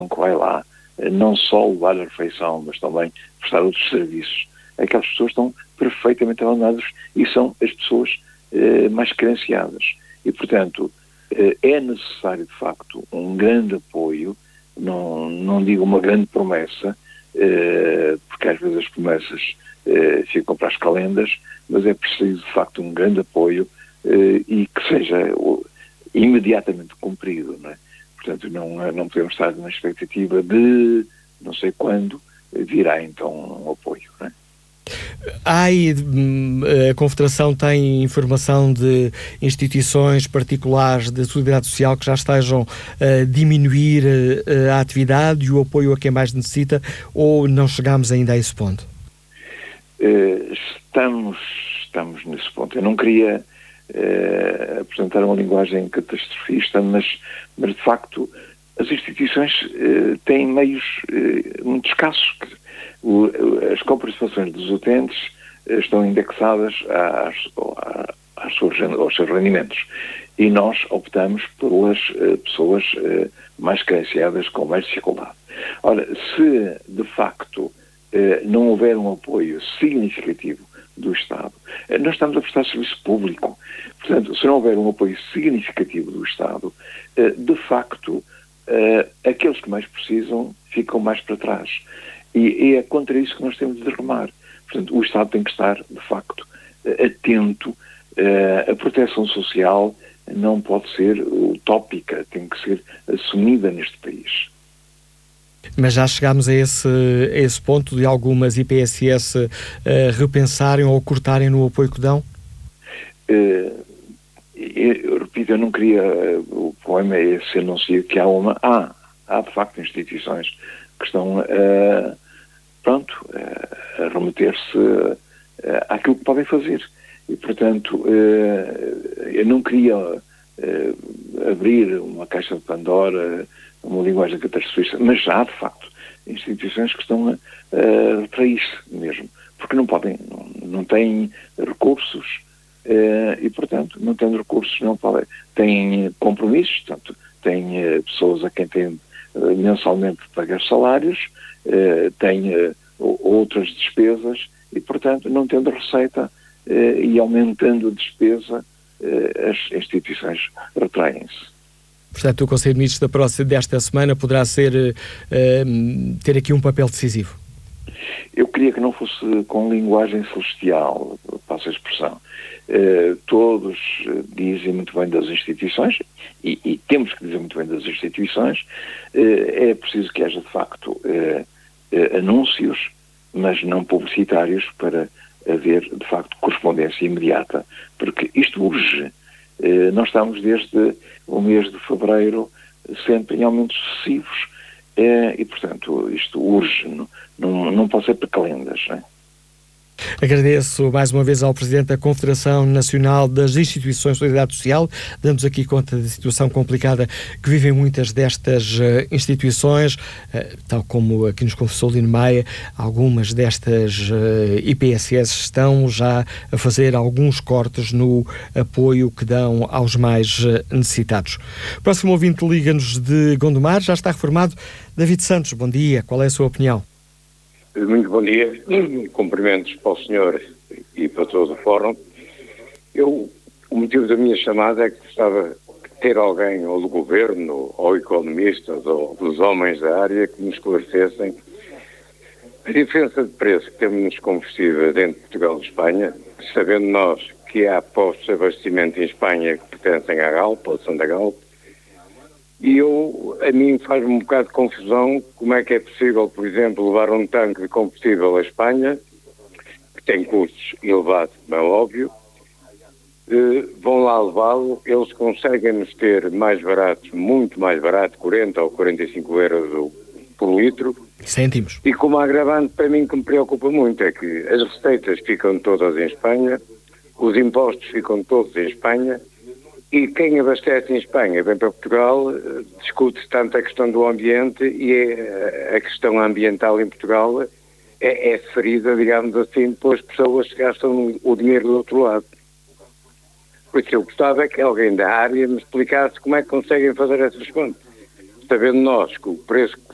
que vai lá não só levar a refeição, mas também prestar outros serviços, aquelas pessoas estão perfeitamente abandonadas e são as pessoas mais carenciadas. E, portanto, é necessário, de facto, um grande apoio, não digo uma grande promessa, porque às vezes as promessas ficam para as calendas, mas é preciso, de facto, um grande apoio e que seja imediatamente cumprido, não é? Portanto, não podemos estar na expectativa de não sei quando virá então um apoio, não é? A Confederação tem informação de instituições particulares de solidariedade social que já estejam a diminuir a atividade e o apoio a quem mais necessita, ou não chegamos ainda a esse ponto? Estamos nesse ponto. Eu não queria apresentar uma linguagem catastrofista, mas de facto as instituições têm meios muito escassos. As compensações dos utentes estão indexadas aos seus rendimentos e nós optamos pelas pessoas mais carenciadas com mais dificuldade. Ora, se de facto não houver um apoio significativo do Estado, nós estamos a prestar serviço público. Portanto, se não houver um apoio significativo do Estado, de facto, aqueles que mais precisam ficam mais para trás. E é contra isso que nós temos de remar. Portanto, o Estado tem que estar, de facto, atento. A proteção social não pode ser utópica, tem que ser assumida neste país. Mas já chegámos a esse ponto de algumas IPSS repensarem ou cortarem no apoio que dão? Eu repito, eu não queria... O problema é esse anúncio que há de facto instituições que estão a remeter-se àquilo que podem fazer. E, portanto, eu não queria abrir uma caixa de Pandora, uma linguagem catastrofista, mas já há, de facto, instituições que estão para isso mesmo, porque não têm recursos e, portanto, não tendo recursos, não podem, têm compromissos, portanto, têm pessoas a quem têm mensalmente de pagar salários, têm outras despesas e, portanto, não tendo receita e aumentando a despesa, as instituições retraem-se. Portanto, o Conselho de Ministros desta semana poderá ter aqui um papel decisivo. Eu queria que não fosse com linguagem celestial, passo a expressão. Todos dizem muito bem das instituições, e temos que dizer muito bem das instituições. É preciso que haja, de facto, anúncios, mas não publicitários, para haver, de facto, correspondência imediata, porque isto urge. Nós estamos desde o mês de fevereiro sempre em aumentos sucessivos e, portanto, isto urge, não pode ser para calendas, não é? Agradeço mais uma vez ao Presidente da Confederação Nacional das Instituições de Solidariedade Social. Damos aqui conta da situação complicada que vivem muitas destas instituições, tal como aqui nos confessou Lino Maia. Algumas destas IPSS estão já a fazer alguns cortes no apoio que dão aos mais necessitados. O próximo ouvinte liga-nos de Gondomar, já está reformado. David Santos, bom dia. Qual é a sua opinião? Muito bom dia, cumprimentos para o senhor e para todo o fórum. O motivo da minha chamada é que gostava de ter alguém, ou do governo, ou economistas, ou dos homens da área, que nos esclarecessem a diferença de preço que temos nos combustíveis entre Portugal e Espanha, sabendo nós que há postos de abastecimento em Espanha que pertencem à Galp, ou são da Galp. E a mim faz-me um bocado de confusão como é que é possível, por exemplo, levar um tanque de combustível à Espanha, que tem custos elevados, como é óbvio, vão lá levá-lo, eles conseguem-nos ter mais baratos, muito mais barato, 40 ou 45 euros por litro. Cêntimos. E como agravante, para mim, que me preocupa muito, é que as receitas ficam todas em Espanha, os impostos ficam todos em Espanha, e quem abastece em Espanha vem para Portugal, discute-se tanto a questão do ambiente e a questão ambiental em Portugal é ferida, digamos assim, pelas pessoas que gastam o dinheiro do outro lado. Por isso eu gostava que alguém da área me explicasse como é que conseguem fazer essas contas. Sabendo nós que o preço que